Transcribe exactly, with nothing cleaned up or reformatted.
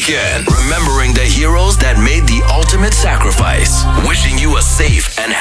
weekend, remembering the heroes that made the ultimate sacrifice. Wishing you a safe and